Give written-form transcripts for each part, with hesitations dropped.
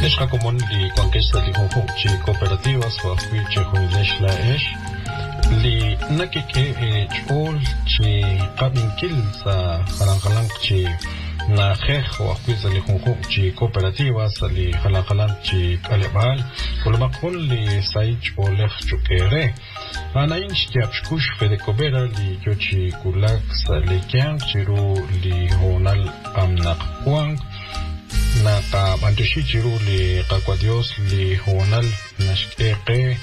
إشقا كمون لي كونكيستا لي هو شي كوبراتيفاس وأخوي شي هونيش لا إيش لي نكيكي تقول شي قابين كل سا خلان شي ناخخ وأخوي اللي هو شي كوبراتيفاس اللي خلان شي كالبال كل ما قول لي سايج بولخ شكيرة أنا إنش جابشكوش في الكوبرا اللي يوشي كولاكس اللي كان شرو اللي هونال أمناقوان ناقا بانتشي شرو اللي قاقوديوس اللي هونال نشكيقي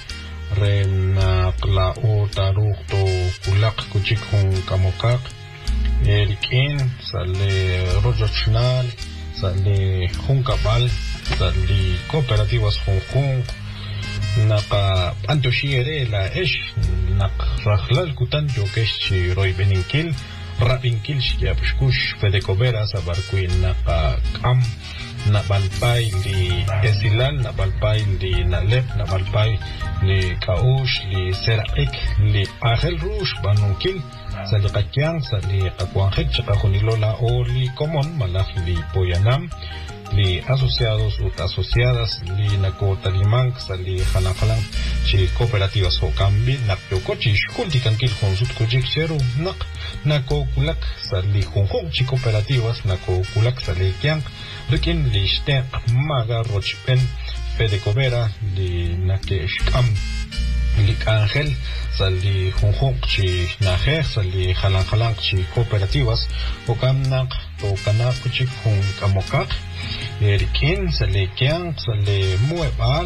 رناقلا أو تاروخ تو كولاك كوشيك هون كاموكاك إلكين سالي روجوشنال سالي هون كابال سالي كوبراتيواس هون ناقا أنتوشيري لا إيش ناق رخلال كوتان جوكيش روي بنينكيل رابينكيل شيا بشكوش فديكوبيرا ساباركوي ناقا كام نابالباي لي إسيلال نابالباي لي نالب نابالباي لي كاوش لي سيرائك لي آخل روش بانونكيل سالي قاكيان سالي قاكوانخيك شقاخونيلو لا أو لي كومون ملاخ لي بويانام li asociados o asociadas li nako talimang sa li halang chi cooperativas ho kambi nakyo kochi shkulti kankil konsut kojik chero nako kulak sa li honhong chi cooperativas nako kulak sa li kyang rikin li shten maga rochpen pedecovera li nake shkam li ángel sali honhong chi najer sali halang chi cooperativas o kamnak to kanak chi hong kamokak erikin sali kyang sali muebal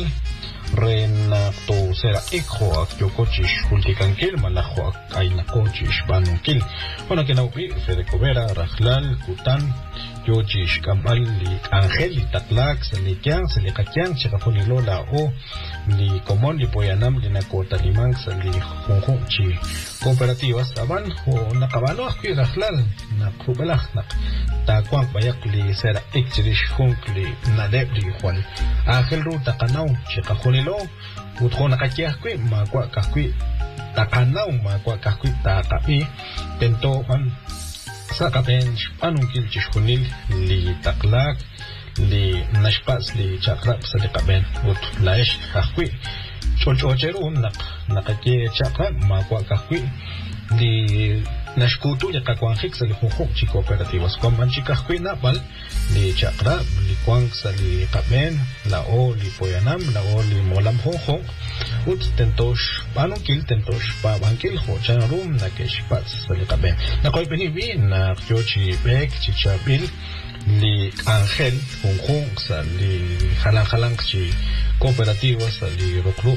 rena to sera ikho akyo kochi shultikankil malajo ayna kochi shbanunkil ona kenaupi fedecovera rajlal kutan yochi shkamal li ángel li taklak sali kyang sali kakyang chikafuni lola o li komon li poyanam li nakota limang sali honhong chi cooperativas aban o nakabalo akwi rajlal nakrubalak nak takwang bayak li sera ikchirish hunk li naleb li juan ángel ru takanaw chikafuni lo utkhona kakyakwi makwa kakwi takanaw makwa kakwi takapi tento an sakapen panunkil chishkunil li taklak li nashpas li chakrap sali qaben ut laish kakwi chocheru nakake chakra makwa kakwi li nashkutu li kakwanjik sali honhong chi cooperativas kwamban chi kakwi napal li chakra li kwang sali qaben la o li poyanam la o li molam honhong ut tentosh panunkil tentosh pa bankil ho chanarum nakesh pats sali qaben nakoy beni bin na kyochi bek chi chabil li ángel honhong sali halang chi cooperativas sali rokruk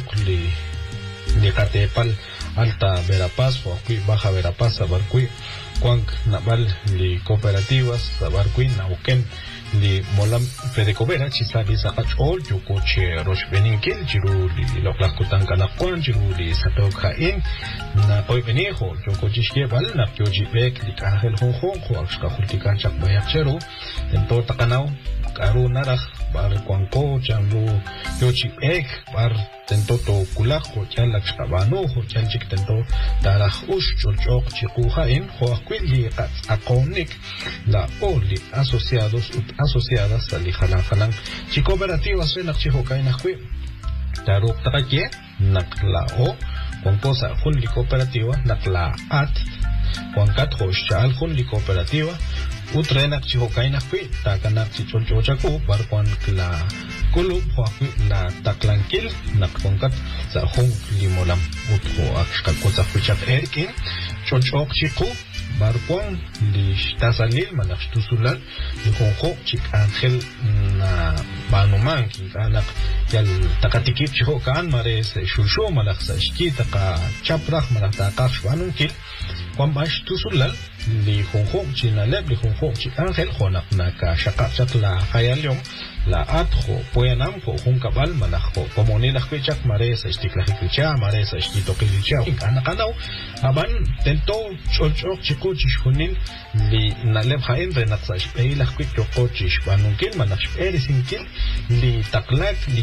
li katepal alta Verapaz o aquí baja Verapaz sabarcui kwang nabal li cooperativas sabarcui nauken li molam fedecovera chisabi sakachol yukoche rosh beninkil jiru li loklakutan kanakwan jiru li satokhain na koy beniho yukochishke bal na kyoji bek li ángel honhong ko akshka khultikan chak bayakchero ento takanaw karu naraj bar kwanko chanru yochi ek bar tento to kulak ho chan lakshkabano ho chan chik tento daraj ush chulchok chikuha en ho akwili akonik la oli asociadas sali halang chi cooperativas se nak chi ho kai nakwi taruk takake nakla o konposa hun li cooperativa nakla at kwankat ho shal hun li cooperativa utrenak chi ho kai nakwi takanak chi chulchochaku bar kwan kla kulub hoakwi la taklankil nakponkat sa hong limolam utho akshka kota fuchat erkin chochok chiku barkwang li tasalil manaksh tusulal li honho chik ángel na banuman ki anak yal takatikip chiho kan mares shulsho malak sa shki taka chaprak malak takaksh banunkil kwambash tusulal li honho chinaleb li honho chik ángel honak naka shakap chak la khayalyom la atjo poyanam ko hunkabal manakho komonila khwechak maresa istiklahikicha maresa istitokilicha kanakanaw aban tento cholchok chiko chishunil li naleb hain renatsash peilak kwechoko chishbanunkil manakh erisinkil li taklak li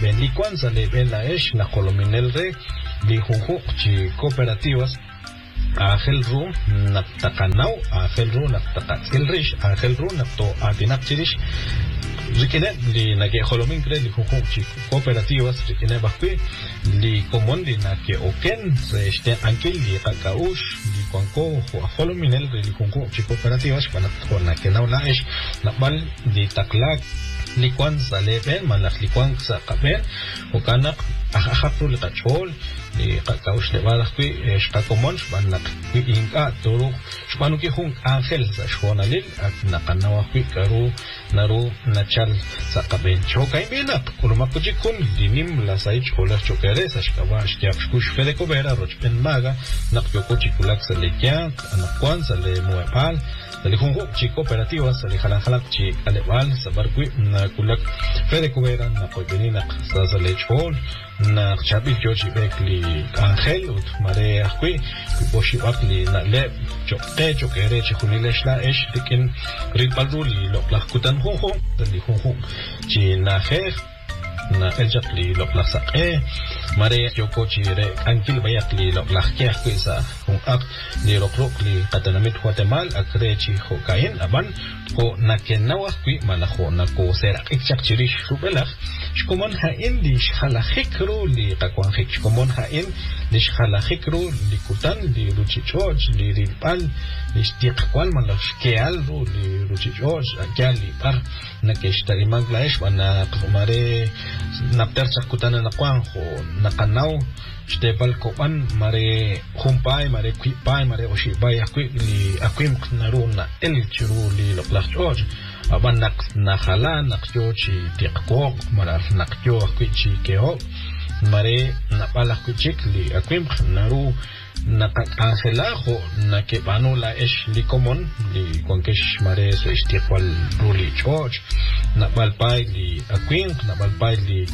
kwanza le bela esh na kolominel re li hunhuk chi cooperativas Ángel Ru Naptakanau, Ángel Ru Naptakatsilrish, Ángel Ru Napto Atinapchirish. Rikinet li nage holominkre li hukunchi cooperativas rikinet bakwi li komon li nake oken se este ankil li kakaush li kwanko holominel li hukunchi cooperativas para nake naulaish nabal li taklak li kwan sa leben malak li kwan sa kaben ukanak ahapru li kachol li kakaush le balakwi shkakomon shbanak kwi inka turu shbanuki hung angel sa shonalil at nakanawakwi karu naru nachal sa kaben chokay binak kulumakujikun dinim la saich kola chokere sa shkaba shtiak shkush fede kobera rochpen maga nakyoko chikulak sa lekyank anakwan sa le muepal Dali hungo chi cooperativa sa li halang chi alebal sa barkwi na kulak fede kubera na koibeninak sa lechol na chabil jochi bek li angel ut mare akwi boshi akli na le chokere chi hunileshla esh dikin ritbaldu li loklak kutan hungo dali hungo chi na kher na eljak li loklak sa mare yoko chi re ankil bayak li loklak kya kwisa kung ak li loklok li katanamit Guatemala akre chi hokain aban ko nakenawa kwi malako nako serak ikchak chirish rubelak shkomon hain li shhalahikru li kakwan hik shkomon hain li shhalahikru li kutan li ruchichoj li rilpal li shtiqkwal malak shkeal ru li ruchichoj akyal li par nakeshtarimang laish wana mare napter chakutana nakwan ho nakanaw Stepal kopan mare humpay mare kwipay mare oshibay li akwim naruna el chiru li loklachoj aban nakhala nakyochi tiqkok mara nakyo akwichi keo mare napala kuchik li akwim naru nakangelajo nakebanula esh li komon li konkesh mare so istiqwal ruli choj nabalpay li akwim nabalpay li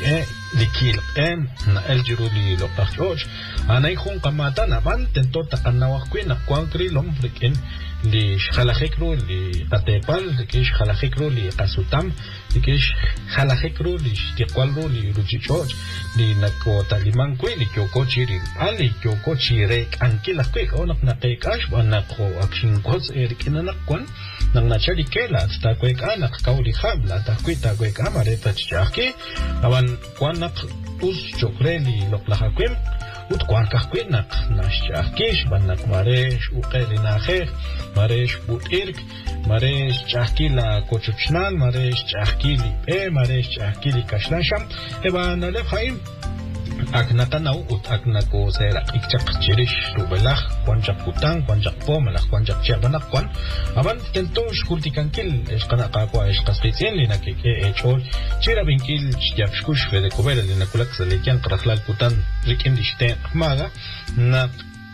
kilke na eljiru li lokachoj anay khung kamata naban tento takanawakwi nakwankri lombrikin li khalahikru li katepal li khalahikru li kasutam li khalahikru li istiqwalru li ruchichoj li nakotalimankwi li kyokochi ali kyokochi rek ankilakwi onak nakekash wanako akshinkots erikinanakwan nang nachali kela takwek anak kauli khabla takwita kwek amareta chaki awan kwanak us chokreli loklahakwim ut kwankakwi nak nashchakish banak maresh uqelinaje maresh butirk maresh chakila kochuchnal maresh chakili maresh chakili kashlasham eba nale khaim aknakanaw ut aknako serak ikchak chirish rubelach kwanjak kutang kwanjak pomalach kwanjak chabanak kwan aban tento shkultikankil eshkanaka kwa eshkaspitien linakeke echol chirabinkil chapshkush fede kobera linakulak salekian qrahlal kutan rikin dishten maga na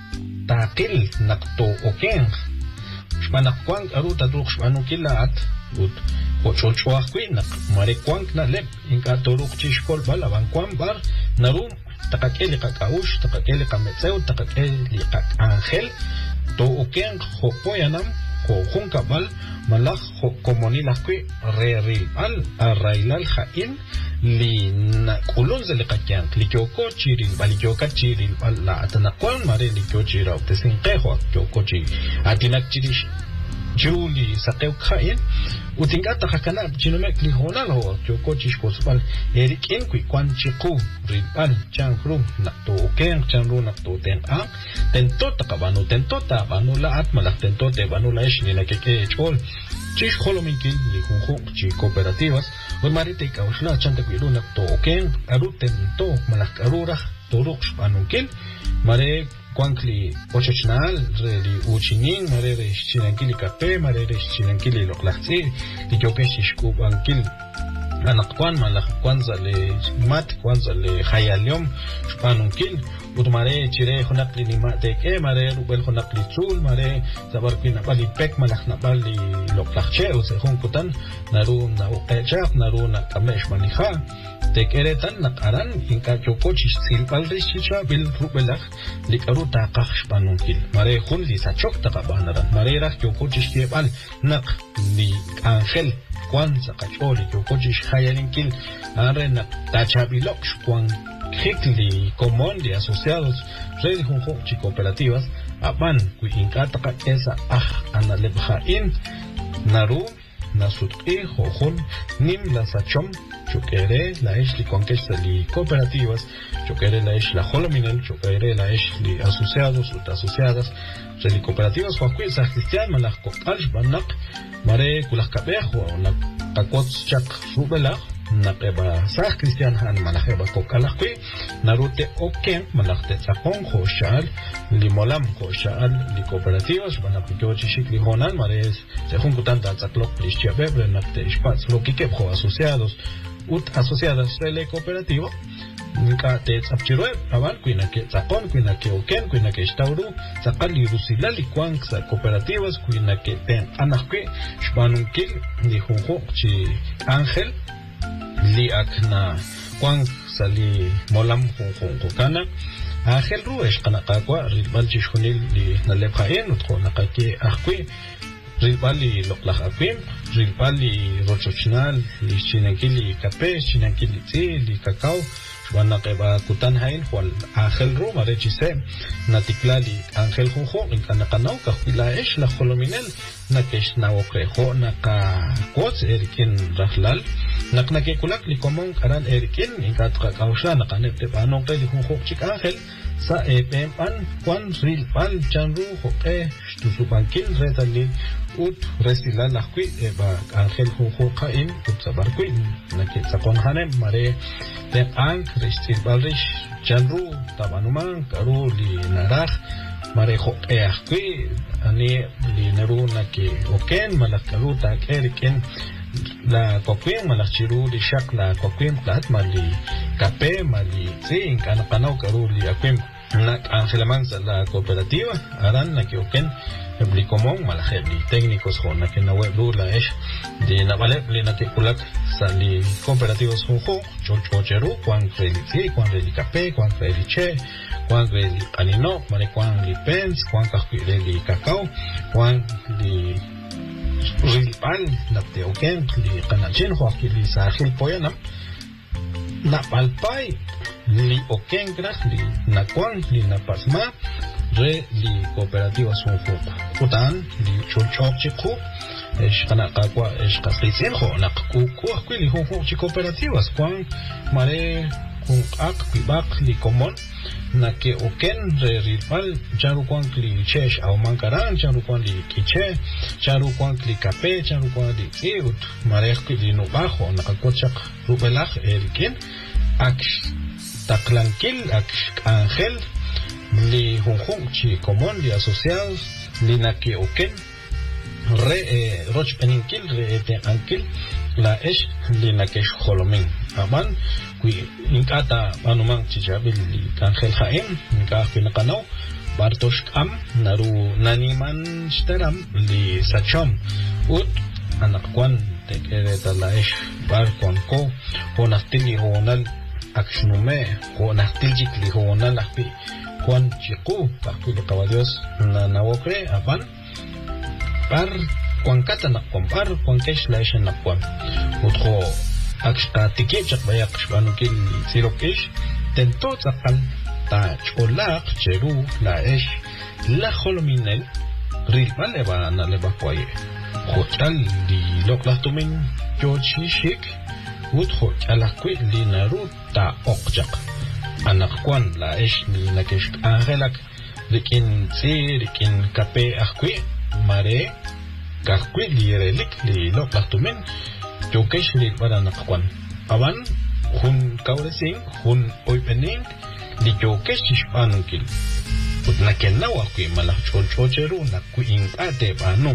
taqil nakto oken shmanak kwang aruta druk shmanukilat ut kocholchwak kwinak mare kwang na lep inka toruk chishkol balaban kwang bar narum takakeli kakaush takakeli kametseu takakeli kak angel to oken hopoyanam ko hunkabal malak komonilakwi reril al arailal hain li na kulon zele kakyan likyoko chiril balikyoka chiril la atanakwal mare likyo chira utesin qeho kyoko chi atinak chirish Juli sakew khain utingata khakana chinumek li honal ho kyoko chishkosbal erik en kwi kwan chiku ribal changru nakto ken changru nakto ten a tento takabanu tento ta banu la atmalak tento te banu la ishni la keke chol chish kholominkil li khunkhu chi cooperativas urmarite kaushla chanta kwi nakto ken aru tento malak arura toruk spanunkil mare Kwankli Ochachnal, Reli Uchinin, Marere Chinankili Cape, Marere Chinankili Loklachti, Tikokeshishku Bankil, Anakwan, Malakwanza le Mat, Kwanza le Hayalium, Spanunkil, Udmare, Chire, Honakli Nimateke, Mare, Rubel Honakli Chul, Mare, Zabarquina Bali Pek, Malaknabali Loklache, Usehunkutan, Naru Naukechak, Naru Nakamesh Maniha. Tekeretan nakaran inka chokochi silpal rishicha bil rubelach likaruta kaksh panunkil mare khun li sachok takabanaran mare rak chokochi shtiebal nak li angel kwan sakacholi chokochi khayalinkil are nak tachabilok kwan hikli comón de asociados red junjo chi cooperativas aban kui inkata ka esa analebhain naru nasutqi jojon nim la sachom chukere la li conquista li cooperativas chukere la holominel chukere li asociados ut asociadas li cooperativas huaqui sa cristian malaj koqalsh banak mare kulaj kabejo na kakots chak rubela naqeba sa cristian han malajeba koqalaqui narute oken malajte sapon khoshal li molam khoshal li cooperativas banak jochi shikli honan mare se juntan tatzaklo prischebe naqte spats lo que kebjo asociados ut asociadas le cooperativo nunca te tsapchirue aban kuina ke tsapon kuina ke oken kuina ke stauru tsaqali rusilali kwan sa cooperativas kuina ke ten anakwe shbanunkil ni junjo chi Ángel li akna kwan sali molam junjo kana Ángel ruesh kana qaqwa ribal chishunil li nalephaen utqona qake akwe ribali loqlaq akwim ribali rochochnal li chinakili kape chinakili tsi li kakao shwana qeba kutan hain wal Ángel ru mare chise natiklali Ángel jojo inkanaqanau kahila ish la holominel nakesh nawokrejo naka kots erikin rahlal naknake kulak li komon karan erikin inkatra kausha nakanete banonqe li jojo chik Ángel sa pan kwan ril pal chanru hoke shtusubankin retalil ut resila lakwi eba Ángel jojo qain ut sabarkwi nake sakon hanem mare ten ang restil balrish chanru tabanuman karu li naraj mare hoke akwi ani li naru nake oken malakaru ta eriken la kokwim malachiru li shak la kokwim plat mali kape mali sin kanaqanau karu li akwim nak Ángel Manza la cooperativa aran na que oken ebli común malajebli técnicos con na que na web la es de na vale na que kulak sali cooperativos junjo chocheru kwan kreli kwan reli kape kwan kreli che kwan reli anino mare kwan li pens kwan kahpireli kakao kwan li rilpal na te oken li kanachin ho li sahil poyana na palpai li oken graj li nakwan li napasma re li cooperativas junjo utan li chulchok chiku es kana qaqwa es qasqitsin ho naqku ku li junjo chi cooperativas kwan mare kun ak pibak li komon na que oken re rilpal charu kwan li chesh au mankaran charu kwan li kiche charu kwan li kape charu kwan li tsiut mare li no bajo naqkochak rubelaj elkin ak taklankil ak Ángel li junjun chi común li asociados li na que oken re roch peninkil re te ankil la esh li na que holomin aman kui inkata anuman chichabil li Ángel Jaén inka pinaqanaw bartosh am naru naniman shtaram li sachom ut anakwan te kereta la esh bar konko honastili honal akshnume honastillik li honal akpi Juan Chiku, Pakulo Caballos, Nawokre, Aban, Par, Juan Katana, Par, Juan Kesh, la Eshen Nakwan, Utro, Akshka Tikechak, Bayak, Shbanukil, Sirokish, Tento Zakal, Tach, Olak, Cheru, la Esh, la Holominel, Rilpan Eva, Naleba Kwaye, Hotel, di Loklatumin, George Shik, Utro, Alakwi, Linaru, Ta Okjak. Anakwan la esh ni nakesh Ángelak rikin tsi rikin kape akwi mare kakwi li relik li loklatumin jokesh li para nakwan aban hun kauresing hun oipening li jokesh ishpanunkil ut nakenaw akwi malak cholchocheru nakwi inkate panu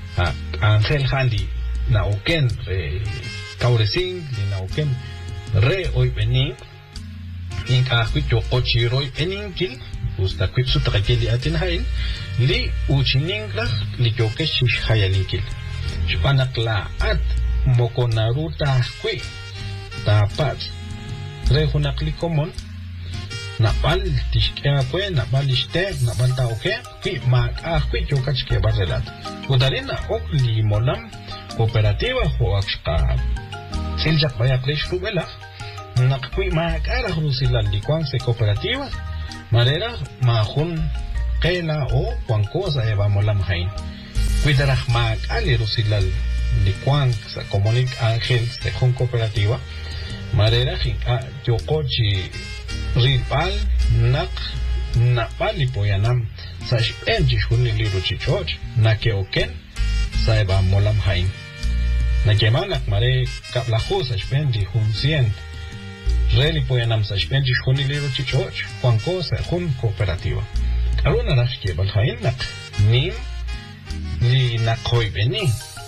Ángel handi na oken re kauresing li na oken re oipening inka kwito ochiroi eninkil usta kwitsu takeli atinhail li uchiningla li jokesh hayalinkil shpanakla at mokonaruta kwi tapat rehunakli komon napal tishkea kwe napal ishte napal taoke kwi mak kwi jokach ke barrelat udarina ok li molam cooperativa ho akshka siljak bayaklesh rubela nakwi makara rusila likwan se cooperativa manera mahun qela o cuan cosa eva molam hain cuidaraj mak ali rusilal licuan sa comunic ángel se con cooperativa marera yokochi ripal nak napali poyanam sa spenji hunili ruchichoch na ke oken sa eva molam hain na gemanak mare kapla sa spenji huncien reli poyanam sa spenji hunili ruchichoch cuan cosa hun cooperativa aluna rashke balhain nak nim li nakoy beni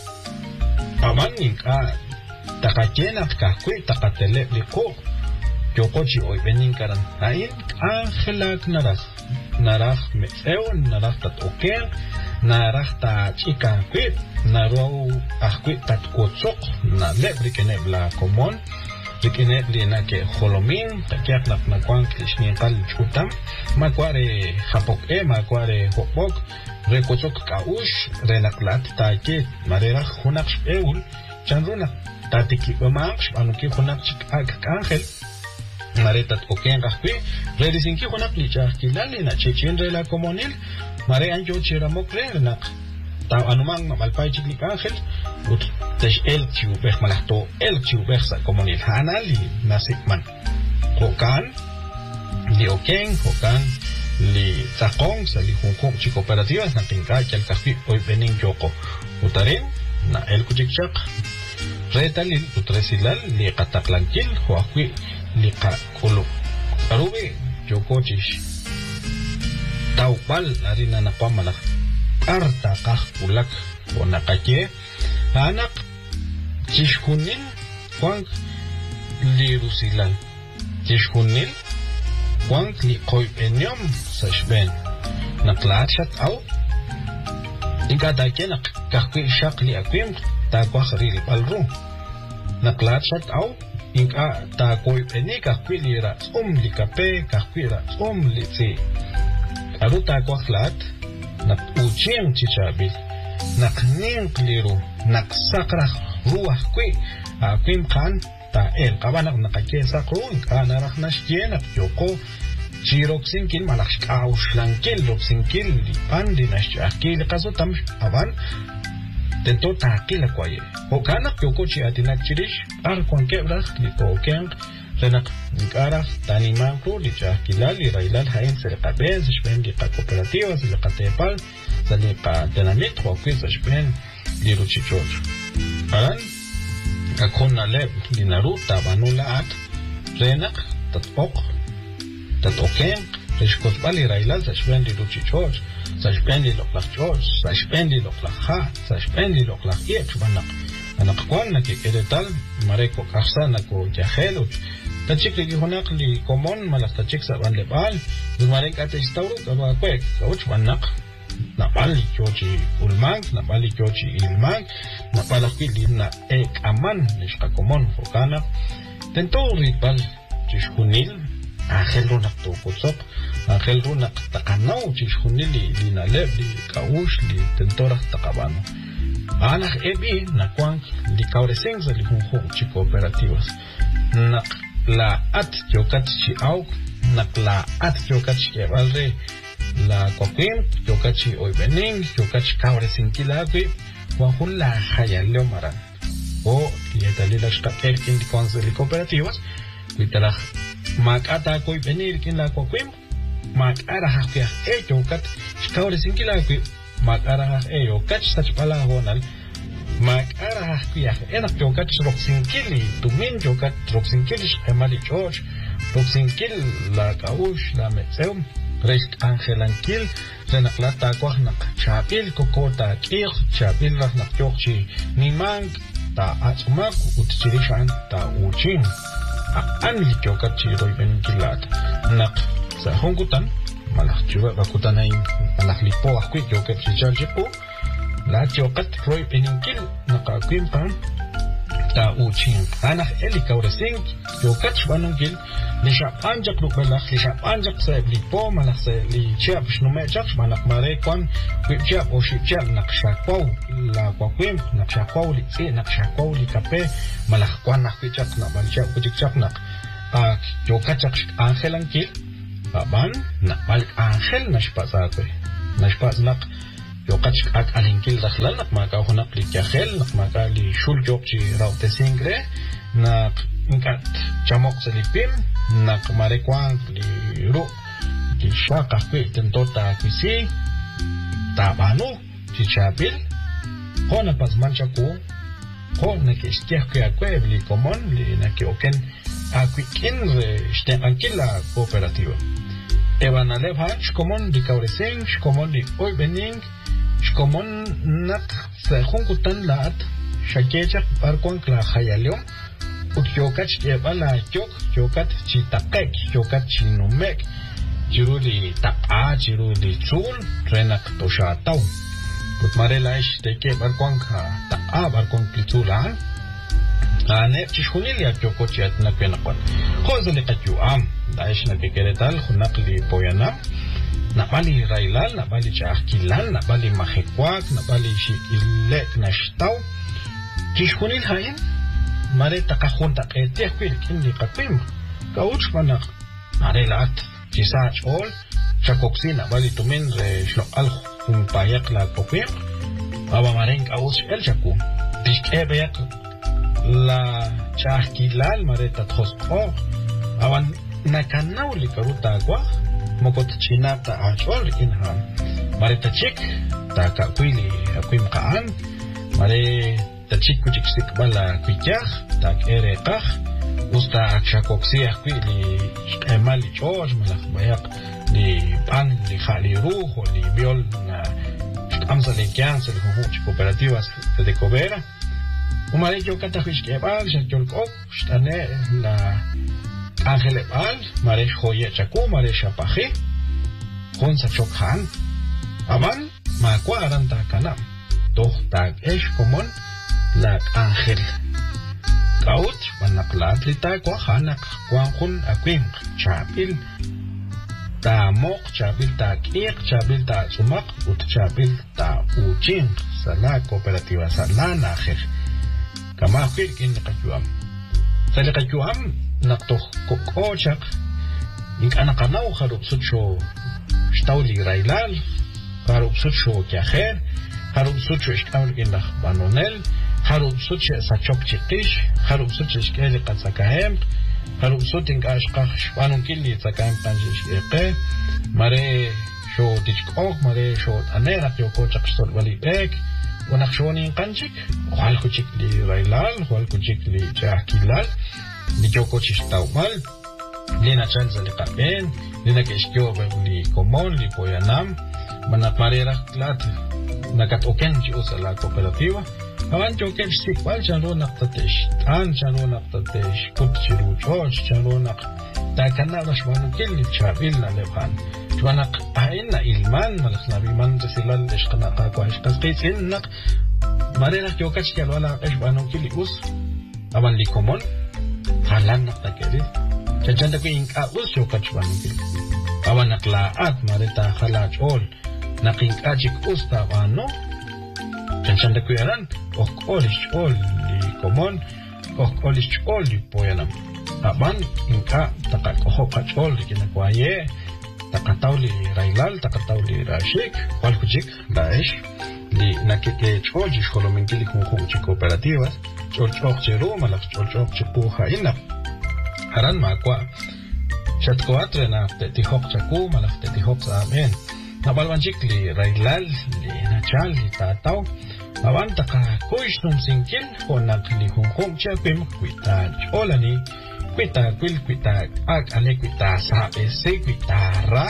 amanin ka takakena kakui takatele liko yokochi oy benin karan hain angelak naraj metseo naraj tatoken naraj ta chika kwit naro akwit tatkotsok na lebrikene bla komon rikene lina ke holomin takiak na kwan klishni kal chutam makware hapok makware hopok rekotsok kaush renaklat take marera hunak eul chanruna tatiki omaksh anuki hunak chik angel maretat oken rakwi redisinki hunak licha kilali na chechen rela komonil mare anjo chiramok renak ta anumang malpai chik angel ut tesh el chiu beh malahto el chiu beh sa komonil hanali nasikman kokan li oken kokan li zakong sa li hongkong chi cooperativas na tingka kel kafi oy bening yoko utarin na el kuchikchak retalil utresilal li qataklankil huakwi li qakulu arubi yoko chish tawpal arina na pamalak arta qaqulak o naqake anak chishkunin kwang li rusilal chishkunin Juan li koy enyom sashben naklachat au inka daken kakwi shakli akwim ta kwakhri li palru naklachat au inka ta koy eni kakwi li ra li kape kakwi ra li tsi aru ta kwakhlat nak uchim chichabil nak ning kliru nak sakra ruah kwi akwim khan ta el kabanak nakake sakru kana rakhnash yenak yoko chiroxinkil malaksh kaushlankel roxinkil li pandinash akil qaso tam aban tento takil kwaye o kana yoko chi atinak chirish ar konke brak li token renak nikara tanima ko li chakilali railal hain serqabez shpengi qa cooperativas li qatepal saliqa dinamit ko quiz shpen li ruchichoj aran akona leb li naruta banula at renak tatpok tatoken rishkosbali railal sashpen li ruchichoj sashpen li loklach choj sashpen li loklach ha sashpen li loklach iech banak anak kwana ki edetal mareko kahsana ko jahelut tachik li honak li komon malak tachik sa ban lebal marek ate istawru kaba kwek kauch banak na bali chochi ulmang na bali chochi ilmang na palaki lina ek aman nishka komon fokana tento ripal chishunil angel runak to kutsok angel runak takanau chishunil lina leb li kaush li tentorak takabano anak ebi na kwang li kaureseng sa li hunhong chi cooperativas nak la at yokat chi au nak la at yokat chi evalre la coquim yokachi oy bening yokachi kaure sinkilagui wahun la hayallo maran o yedalila shka erkin di konseli cooperativas kuitala makata koy benir kin la coquim makara hakya yokat kaure sinkilagui makara yokat sachpala honal makara hakya enak yokat roxinkili tumin yokat roxinkili emali george roxinkil la kaush la metseum Rest Angelankil, Renaklata Quahnak, Chapil Kokota, Kir, Chapil Rahnak Yorchi, Nimang, Ta Atsmak, Utchirishan, Ta Uchin, Anli Yokachi Roiben Kilat, Nak, Sahongutan, Malachua Bakutanain, Malachlipo, Quick Yokachi Jajipo, La Yokat Roiben Kil, Nakakwimpan, Ta Uchin, Anak Elikaurasing, Yokach Banungil. Li shapanjak lukalak li shapanjak sa li po malak sa li chap shnumetjak manak marekwan kwipjak o shipjak nakshakwaw la kwakwim nakshakwaw li tsi nakshakwaw li kape malak kwan nakpijak na banjak kujikjak nak yokachak angelankil Aban nakmal ángel nashpasakwe nashpasnak yoqach ak alinkil dakhlan nakmaka hunak li kahel nakmaka li shul jokchi raute singre nak inkat chamok selipim nak marekwang li ru ki shaka kwe tentota kwisi tabanu chichabil hona pas manchaku hona ke stiak ke akwe li komon li nakioken akwikin ste ankila cooperativa Evan Aleva, Shkomon di Kaureseng, Shkomon di Oibening, Shkomon nak sa Hunkutan laat, Shakechak Parkon Kla Hayalium, Ukyokat Ebala Yok, Yokat Chitakek, Yokat Chinumek, Jiruli Tapa, Jiruli Chul, Renak Toshatau. Putmarela ish teke Barkon Taa Barkon Pitulan. أنا تشخوني لي أكيو كوتشات نبينا قن خوزني كتيو دايش نبي كريتال خنقلي بوينا نبالي رايلال نبالي جاكيلال نبالي مخيكواك نبالي شيكيلك نشتاو تشخوني الهاين ماري تكخون تكيتيه كويل كندي قبيم كاوتش بنا ماري لات تساج أول شكوكسي نبالي تومين شلو الخون بايق لا قبيم أبا مارين كاوتش الشكو تشكي بيق La chahkilal mareta tjosqo awan nakanawli karuta agua mokot chinata achol inham mareta chik ta kakwili akwim kaan mare ta chik kuchik sikbala kwikyah ta ereqah usta akshakoksi akwili emali choj malak bayak li pan li khaliru o li biol na amsa le kyansa li huch cooperativas de cobera ومالك يو كتاخيش كيبال شكل كوب شتانه لا آنخل بال مالك خويه شكو مالك شباخي خون سشوكان أمان ما كوارن تاكنا توخ تاك إيش كومون لا آنخل كاوت ونقلات لتاك وخانك كوانخون أكوين شابيل تا موق شابيل تاك إيق شابيل تا سمق وتشابيل تا أوجين سلا كوبراتيوا سلا ناخر كما قيل إن قجوام فلقجوام نقطه كوكوشك إنك أنا قناو خروب سوتشو شتاولي رايلال خروب سوتشو كاخير خروب سوتشو إشكاول إنك بانونيل خروب سوتشو ساتشوك تشيقيش خروب سوتشو إشكالي قد ساكاهم خروب سوت إنك أشقاق شوانون كيلي ساكاهم قانجيش إيقي ماري شو تيجكوك ماري شو تانيرك يوكوشك شتول ولي بيك ونخشوني قنجك وحالكو تشيك لي رايلال وحالكو تشيك لي جاكيلال نجوكو تشتاومال لينا تشانزا لي قابين لينا كيشكيو لي كومون لي بويانام منات ماريرا كلات نكات اوكين جيوسا لا كوبراتيوا اوان جوكين شتيكوال جانو نقطتش تان جانو نقطتش كنت جيرو جوج جانو نق تاكنا رشوانو كيلي تشابيلنا لبخان جوانق أهينا إلمان ملخنا بيمان تسيلال إشقنا قاقوا إشقاس قيس إنق مارينك يوكاتش كالوالا إشبانو كيلي أوس أمان لي كومون خالان نقتا كيلي جانجان تكو إنك أوس يوكاتش بانو كيلي أمان نقلاات ماريتا خلاج أول نقينك أجيك أوس تابانو جانجان تكو يران أوك أوليش أول لي كومون أوك أوليش أول لي بويانام أمان إنك تقاك أوكاتش أول لكي نكوايه تقطعولي رايلال تقطعولي راشيك والكوجيك داعش li nakike choji shkolo mingili kumhuchi cooperativas cholchoch cheru malak cholchoch chepuja ina haran makwa chatkoatre na tetihok chaku malak tetihok samen nabalwanchik li railal li nachal li tatau avanta ka koishnum sinkil honak li humhum chapim kuita cholani kuita kuita ak ale kuita sabe se kuita ra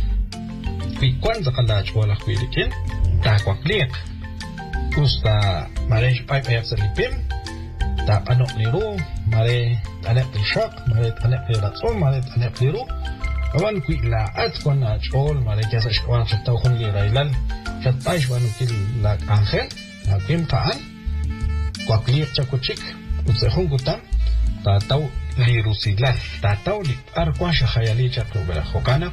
kwanza kala chola kuilikin ta kwakliek usta mare pai pai salipim ta anok liru mare anek shak mare anek ratson mare anek liru awan ku la at kona chol mare jasa shwan khata khun li railan khataish wan kil la angel hakim taan kwakliek chakuchik utsehun gutam ta taw li rusila ta taw li arqwa shayali chakro bela khokana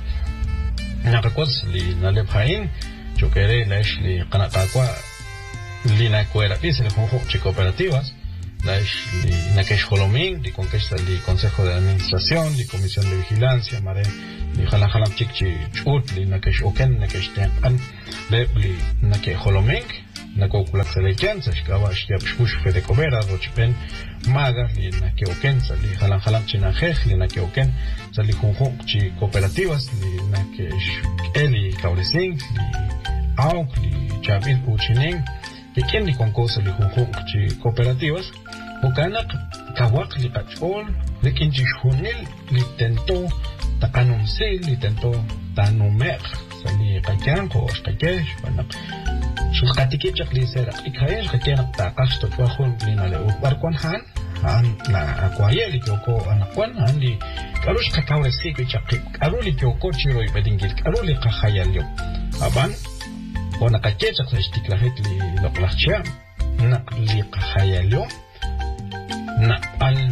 نقص لي نلبهين شكرا ليش لي قناة أقوى لي نكوير بيس اللي هو cooperativas la que es Jolomín, de conquista el Consejo de Administración, de Comisión de Vigilancia, mare, de Jalajalam Chichi Chut, la que es Oken, la que es Tempan, la que Jolomín, la que Oculak Selechen, se escava, Shiapshush, Fede Covera, Rochpen, Maga, la que Oken, sali Jalajalam Chinajej, la que Oken, sali Junjok, Chi Cooperativas, la que es Eli Kauresing, Auk, Chavil Uchining, que quien ni con cosas li junjun chi cooperativas o canak kawak li kachol li kinchi junil li tento ta anumsi li tento ta numer sali kakian ko shkakesh panak shulkatikichak li sera ikayesh kakian ta kashto twahun li na le barkwan han la akwaye li kyoko anakwan han li karush kakawre sikwi chakik karuli kyoko chiro ibedingil karuli kahayal yo aban وانا قاكيت اخرجتك لهيك لي لقلاشيا نقلي قخياليو نقل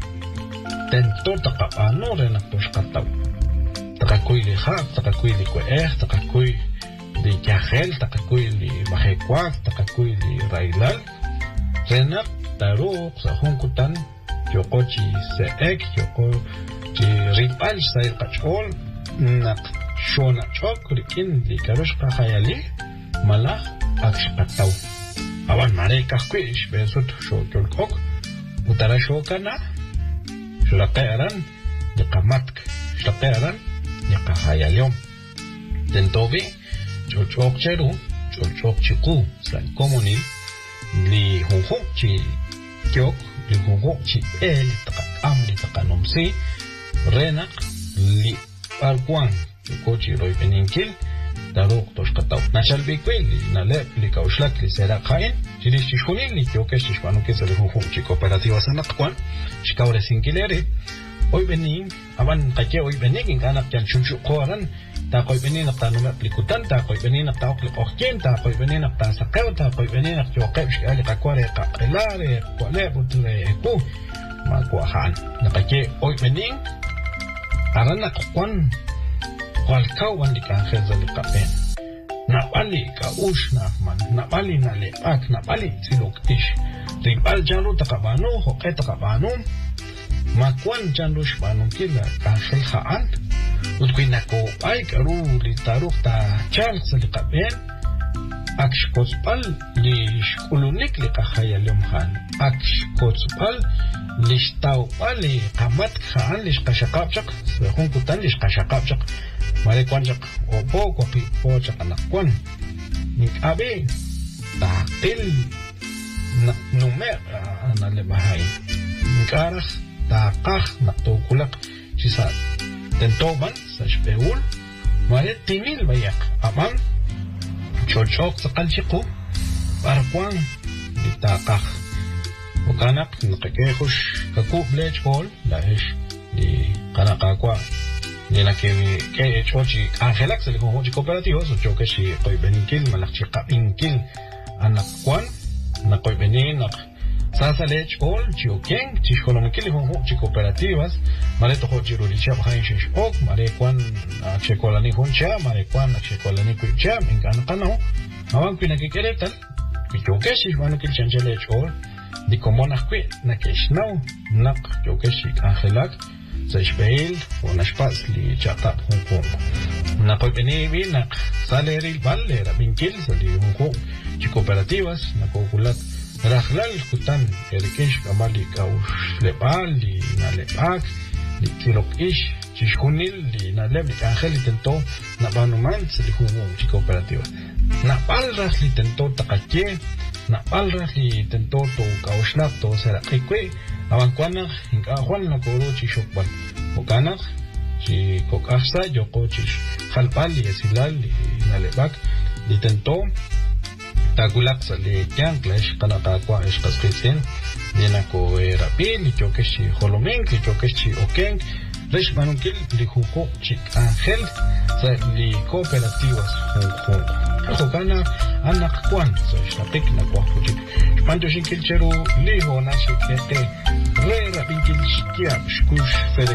تنتو تقابانو رنقوش قطو تقاكوي لي خاق تقاكوي لي كوئيخ تقاكوي لي كاخيل تقاكوي لي بخيكواك تقاكوي لي رايلال رنق تاروق ساخون كتان يوقوشي سيئك يوقوشي ريبال سايل قاچول نق شونا چوك ركين لي كاروش قخيالي malah akshpatau awan mare kahkwish besut shokol kok utara shokana shlaqaran yaqamatk shlaqaran yaqahayalom tentobi chochok cheru chochok chiku san comunil li hunhuk chi kyok li hunhuk chi el taqam li taqanomsi renak li parkwan kochi roy peninkil Daruk toshkatau. Nachal bikweli na lep li kaushlat li sera kain. Jiri shishkunin li kyoke shishpanu ke se le junjun chi cooperativa sanakwan. Shikaure sinkileri. Hoy benin aban kake hoy benin in anak yan shunchu koran. Ta koy benin ta no aplikutan ta koy benin ta okli okjen ta koy benin ta sakau ta koy benin ta yoke shikali kakware kakelare kwale butle ku ma kwahan. Na kake hoy benin arana kwan Walkau wandi kan khezali kapen. Na bali ka ush na man. Na bali na le ak na bali silok ish. Ribal janlu takabanu hoke takabanu. Makwan janlu shbanu kila kan khel khaan. Utkwin nako ay karu li taruk ta chal sali kapen. Aksh kospal li shkulunik li kahayalum khan. Aksh kospal li shtaw pali kamat khaan li shkashakapchak. Sehun kutan li shkashakapchak. Mare kwanjak opo kwapi pochak anakwan nik abe takil numer anale bahay nikaras takah naktukulak sisa tentoban sa speul mare timil bayak amang chochok sa kalchiku parkwan di takah ukanak nakikehush kakublech hol lahish di kanakakwa ni la que chochi Angelax le conjunto cooperativo so choque si koy beninkil malakchi qapinkil anakwan na koy benin nak sasalech ol chioken chishkolomikil le conjunto cooperativas mare to hochi rolicha bhain shish ok mare kwan chekolani honcha mare kwan chekolani kucha mingan kano awan pina que keretal choque si wanu kil chanjelech ol di komona kwi na keshnau nak choque si Angelax Sashbail o nashpas li chaqap Hong Kong. Na pagpinibi na saleri balle ra binkil sali Hong Kong chi cooperativas na kokulat rahlal kutan erikesh kamali kaush lepal li na lepak li kilok ish chishkunil li na leb li kanjel tento na banuman sali Hong Kong chi cooperativas. Na palras li tento takatye na palras li tento to kaushlap to sera kikwe Abankwanak, inkajuan na kuro chishokban. Okanak, chi kokafsa, yoko chish jalpal, y esilal, y nalebak, y tento, takulak sa li kianklesh, kanakakwa, eshkaskisen, y nako rapil, y chokeshi holomink, y chokeshi okeng, resh manunkil, li jujo chik angel, sa li cooperativas junjun. Kokana, anak kwan, sa shnapik na kwa kuchik. Panto shinkil cheru, liho na shikete, Rera binkil shkiab shkush fede